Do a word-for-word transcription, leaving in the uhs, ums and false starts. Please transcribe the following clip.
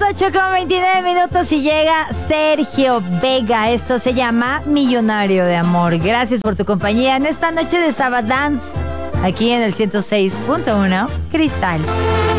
ocho con veintinueve minutos y llega Sergio Vega. Esto se llama Millonario de Amor. Gracias por tu compañía en esta noche de Sabadance, aquí en el ciento seis punto uno Cristal.